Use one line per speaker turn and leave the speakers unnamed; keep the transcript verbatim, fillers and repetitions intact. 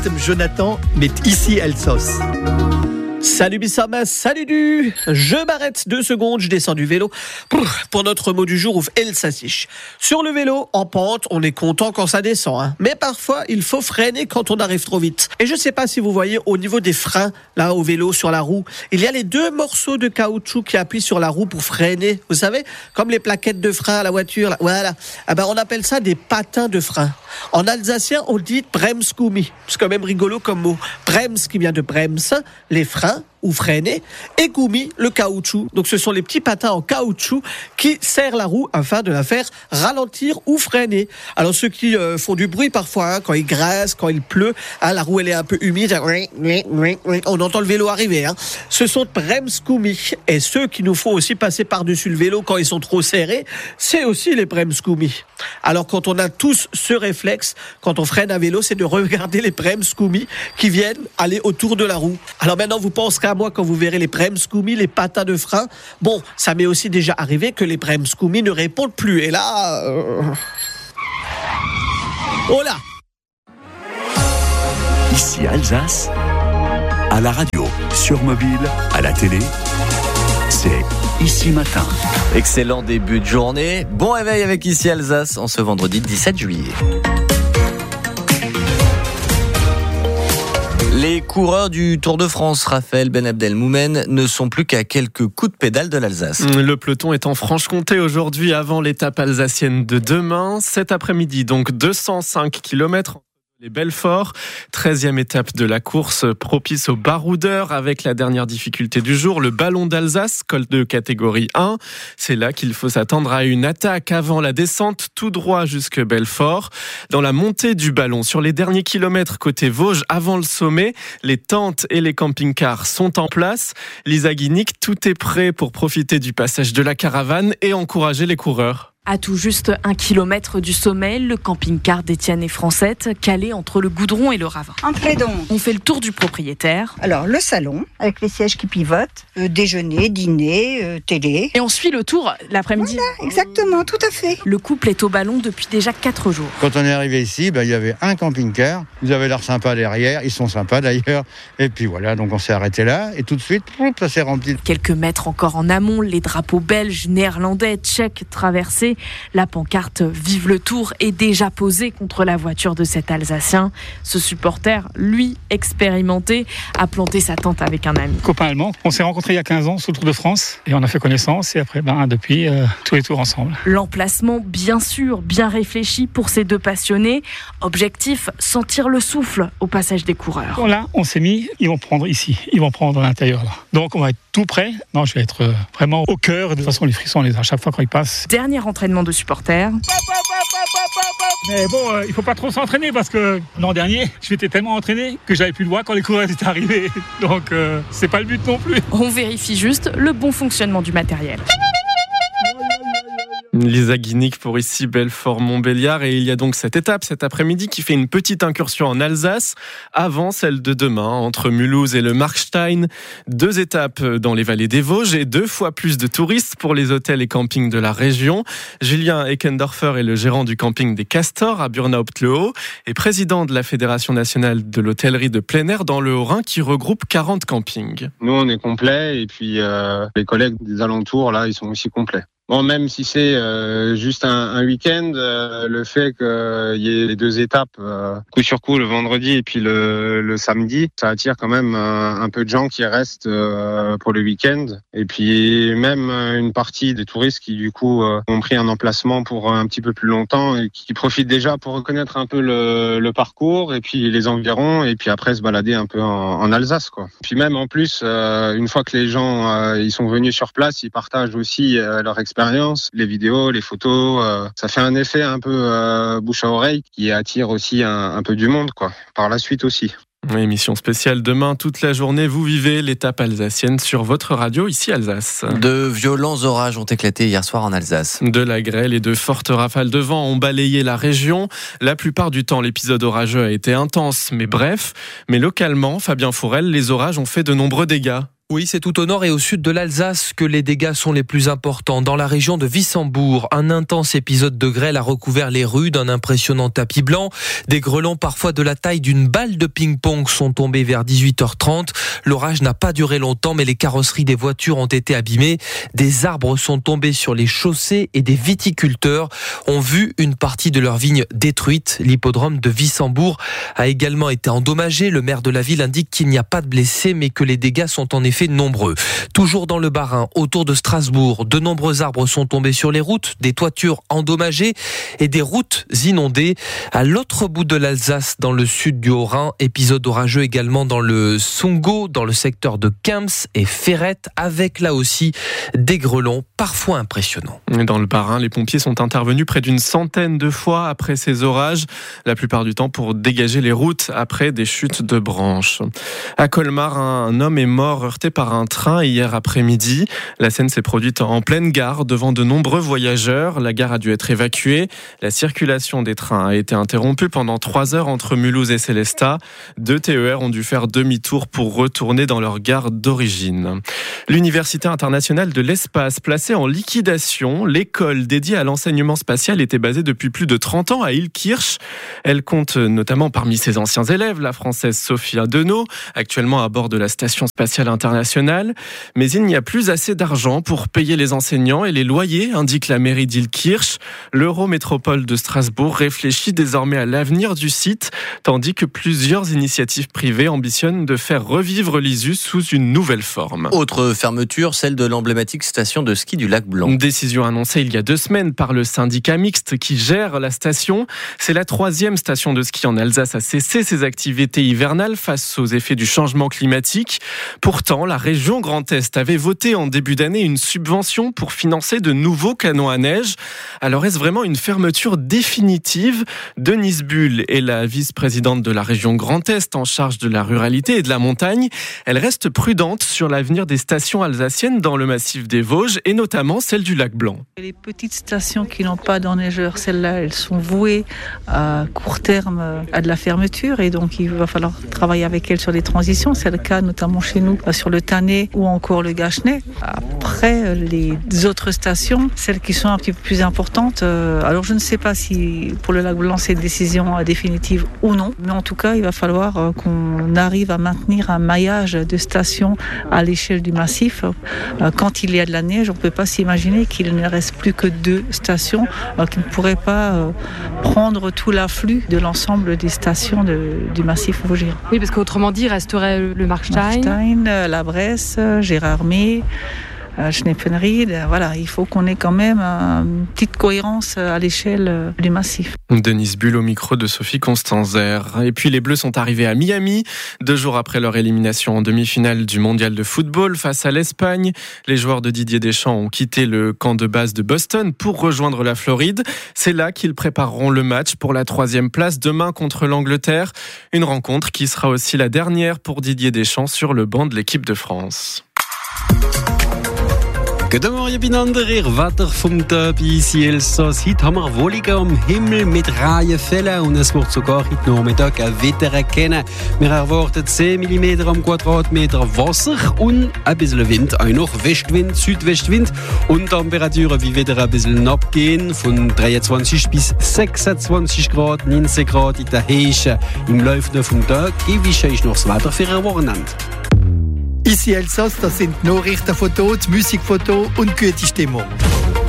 Jonathan, mais ici Elsos. Salut Bissarmas, salut du. Je m'arrête deux secondes, je descends du vélo pour notre mot du jour ouf Elsasich. Sur le vélo, en pente, on est content quand ça descend, hein. Mais parfois, il faut freiner quand on arrive trop vite. Et je sais pas si vous voyez au niveau des freins, là au vélo, sur la roue, il y a les deux morceaux de caoutchouc qui appuient sur la roue pour freiner. Vous savez, comme les plaquettes de frein à la voiture, là. Voilà. Ah ben, on appelle ça des patins de frein. En alsacien, on dit bremsgummi. C'est quand même rigolo comme mot. Brems qui vient de brems, les freins ou freiner, et gummi, le caoutchouc. Donc ce sont les petits patins en caoutchouc qui serrent la roue afin de la faire ralentir ou freiner. Alors ceux qui euh, font du bruit parfois, hein, quand il grasse, quand il pleut, hein, la roue elle est un peu humide, on entend le vélo arriver. Hein. Ce sont bremsgummi. Et ceux qui nous font aussi passer par-dessus le vélo quand ils sont trop serrés, c'est aussi les bremsgummi. Alors quand on a tous ce réflexe, quand on freine un vélo, c'est de regarder les bremsgummi qui viennent aller autour de la roue. Alors maintenant vous penserez à moi quand vous verrez les bremsgummi, les patins de frein. Bon, ça m'est aussi déjà arrivé que les bremsgummi ne répondent plus. Et là... Euh... Oh là!
Ici Alsace, à la radio, sur mobile, à la télé, c'est Ici Matin.
Excellent début de journée. Bon réveil avec Ici Alsace en ce vendredi dix-sept juillet. Les coureurs du Tour de France, Raphaël Ben Abdelmoumen, ne sont plus qu'à quelques coups de pédale de l'Alsace.
Le peloton est en Franche-Comté aujourd'hui avant l'étape alsacienne de demain. Cet après-midi, donc deux cent cinq kilomètres. Les Belfort, treizième étape de la course propice aux baroudeurs avec la dernière difficulté du jour, le ballon d'Alsace, col de catégorie un. C'est là qu'il faut s'attendre à une attaque avant la descente, tout droit jusque Belfort. Dans la montée du ballon, sur les derniers kilomètres côté Vosges, avant le sommet, les tentes et les camping-cars sont en place. Lisa Guinic, tout est prêt pour profiter du passage de la caravane et encourager les coureurs.
À tout juste un kilomètre du sommet, le camping-car d'Étienne et Francette, calé entre le goudron et le ravin.
Entrez donc.
On fait le tour du propriétaire.
Alors, le salon, avec les sièges qui pivotent, euh, déjeuner, dîner, euh, télé.
Et on suit le tour l'après-midi.
Voilà, exactement, tout à fait.
Le couple est au ballon depuis déjà quatre jours.
Quand on est arrivé ici, ben, il y avait un camping-car. Vous avez l'air sympa derrière, ils sont sympas d'ailleurs. Et puis voilà, donc on s'est arrêté là, et tout de suite, ça s'est rempli.
Quelques mètres encore en amont, les drapeaux belges, néerlandais, tchèques traversés. La pancarte « Vive le Tour » est déjà posée contre la voiture de cet Alsacien. Ce supporter, lui, expérimenté, a planté sa tente avec un ami.
Copain allemand. On s'est rencontrés il y a quinze ans sur le Tour de France et on a fait connaissance et après, ben, depuis, euh, tous les tours ensemble.
L'emplacement, bien sûr, bien réfléchi pour ces deux passionnés. Objectif, sentir le souffle au passage des coureurs.
Bon, là, on s'est mis, ils vont prendre ici, ils vont prendre à l'intérieur là. Donc on va être tout prêt. Non, je vais être euh, vraiment au cœur. De toute façon, les frissons, on les a à chaque fois quand ils passent.
Dernier entraînement de supporters.
Mais bon, euh, il faut pas trop s'entraîner parce que l'an dernier, je m'étais tellement entraîné que j'avais plus le voix quand les coureurs étaient arrivés. Donc, euh, c'est pas le but non plus.
On vérifie juste le bon fonctionnement du matériel.
Lisa Guinic pour ici Belfort-Montbéliard, et il y a donc cette étape cet après-midi qui fait une petite incursion en Alsace avant celle de demain entre Mulhouse et le Markstein. Deux étapes dans les vallées des Vosges et deux fois plus de touristes pour les hôtels et campings de la région. Julien Eckendorfer est le gérant du camping des Castors à Burnhaupt-le-Haut et président de la Fédération nationale de l'hôtellerie de plein air dans le Haut-Rhin qui regroupe quarante campings.
Nous on est complet et puis euh, les collègues des alentours là ils sont aussi complets. Bon, même si c'est euh, juste un, un week-end, euh, le fait qu'il y ait les deux étapes, euh, coup sur coup, le vendredi et puis le, le samedi, ça attire quand même un, un peu de gens qui restent euh, pour le week-end. Et puis même une partie des touristes qui du coup euh, ont pris un emplacement pour un petit peu plus longtemps et qui profitent déjà pour reconnaître un peu le, le parcours et puis les environs et puis après se balader un peu en, en Alsace, quoi. Puis même en plus, euh, une fois que les gens euh, ils sont venus sur place, ils partagent aussi euh, leur expérience. Les vidéos, les photos, euh, ça fait un effet un peu euh, bouche à oreille qui attire aussi un, un peu du monde, quoi. Par la suite aussi.
Émission spéciale demain, toute la journée, vous vivez l'étape alsacienne sur votre radio, ici Alsace.
De violents orages ont éclaté hier soir en Alsace.
De la grêle et de fortes rafales de vent ont balayé la région. La plupart du temps, l'épisode orageux a été intense, mais bref. Mais localement, Fabien Fourel, les orages ont fait de nombreux dégâts.
Oui, c'est tout au nord et au sud de l'Alsace que les dégâts sont les plus importants. Dans la région de Wissembourg, un intense épisode de grêle a recouvert les rues d'un impressionnant tapis blanc. Des grêlons parfois de la taille d'une balle de ping-pong sont tombés vers dix-huit heures trente. L'orage n'a pas duré longtemps, mais les carrosseries des voitures ont été abîmées. Des arbres sont tombés sur les chaussées et des viticulteurs ont vu une partie de leurs vignes détruites. L'hippodrome de Wissembourg a également été endommagé. Le maire de la ville indique qu'il n'y a pas de blessés, mais que les dégâts sont en effet nombreux. Toujours dans le Bas-Rhin, autour de Strasbourg, de nombreux arbres sont tombés sur les routes, des toitures endommagées et des routes inondées. À l'autre bout de l'Alsace, dans le sud du Haut-Rhin, épisode orageux également dans le Sungau, dans le secteur de Kempf et Ferrette, avec là aussi des grêlons parfois impressionnants.
Dans le Bas-Rhin, les pompiers sont intervenus près d'une centaine de fois après ces orages, la plupart du temps pour dégager les routes après des chutes de branches. À Colmar, un homme est mort heurté par un train hier après-midi. La scène s'est produite en pleine gare devant de nombreux voyageurs. La gare a dû être évacuée. La circulation des trains a été interrompue pendant trois heures entre Mulhouse et Sélestat. Deux T E R ont dû faire demi-tour pour retourner dans leur gare d'origine. L'Université internationale de l'espace placée en liquidation. L'école dédiée à l'enseignement spatial était basée depuis plus de trente ans à Illkirch. Elle compte notamment parmi ses anciens élèves la française Sophia Deneau, actuellement à bord de la station spatiale internationale. Mais il n'y a plus assez d'argent pour payer les enseignants et les loyers, indique la mairie d'Illkirch. L'Eurométropole de Strasbourg réfléchit désormais à l'avenir du site, tandis que plusieurs initiatives privées ambitionnent de faire revivre l'I S U sous une nouvelle forme.
Autre fermeture, celle de l'emblématique station de ski du Lac Blanc.
Une décision annoncée il y a deux semaines par le syndicat mixte qui gère la station. C'est la troisième station de ski en Alsace à cesser ses activités hivernales face aux effets du changement climatique. Pourtant, la région Grand Est avait voté en début d'année une subvention pour financer de nouveaux canons à neige. Alors est-ce vraiment une fermeture définitive ? Denise Bull est la vice-présidente de la région Grand Est en charge de la ruralité et de la montagne. Elle reste prudente sur l'avenir des stations alsaciennes dans le massif des Vosges et notamment celle du Lac Blanc.
Les petites stations qui n'ont pas d'enneigeurs, celles-là, elles sont vouées à court terme à de la fermeture et donc il va falloir travailler avec elles sur les transitions. C'est le cas notamment chez nous sur le Tannet ou encore le Gachenay. Après, les autres stations, celles qui sont un petit peu plus importantes, euh, alors je ne sais pas si pour le Lac Blanc c'est une décision définitive ou non, mais en tout cas il va falloir euh, qu'on arrive à maintenir un maillage de stations à l'échelle du massif. Euh, quand il y a de la neige, on ne peut pas s'imaginer qu'il ne reste plus que deux stations euh, qui ne pourraient pas euh, prendre tout l'afflux de l'ensemble des stations de, du massif vosgien.
Oui, parce qu'autrement dit, il resterait le Markstein,
Markstein la Bresse, Gérardmer, Schneppenried. Voilà, il faut qu'on ait quand même une petite cohérence à l'échelle du massif.
Denise Bull au micro de Sophie Constanzer. Et puis les Bleus sont arrivés à Miami, deux jours après leur élimination en demi-finale du mondial de football face à l'Espagne. Les joueurs de Didier Deschamps ont quitté le camp de base de Boston pour rejoindre la Floride. C'est là qu'ils prépareront le match pour la troisième place demain contre l'Angleterre. Une rencontre qui sera aussi la dernière pour Didier Deschamps sur le banc de l'équipe de France.
Guten Morgen miteinander, ihr Wetter vom Derby ici Elsass. Heute haben wir Wolligen am Himmel mit Reihenfällen und es wird sogar heute Nachmittag ein Wetter erkennen. Wir erwarten zehn Millimeter am Quadratmeter Wasser und ein bisschen Wind, auch noch Westwind, Südwestwind und Temperaturen wie wieder ein bisschen abgehen von dreiundzwanzig bis sechsundzwanzig Grad, neunzehn Grad in der Heische. Im Laufe des Tages gewischt ist noch das Wetter für ein Wochenende.
Ici Elsass, das sind Nachrichtenfotos, Musikfotos und gute Stimmung.